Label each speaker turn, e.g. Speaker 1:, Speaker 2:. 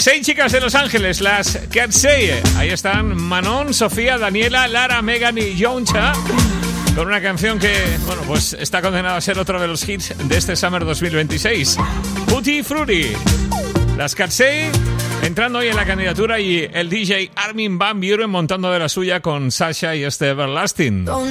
Speaker 1: 6 chicas de Los Ángeles, las Katseye. Ahí están Manon, Sofía, Daniela, Lara, Megan y Yoncha, con una canción que, bueno, pues está condenada a ser otro de los hits de este Summer 2026. Tutti Frutti. Las Katseye entrando hoy en la candidatura y el DJ Armin van Buuren montando de la suya con Sasha y este Everlasting.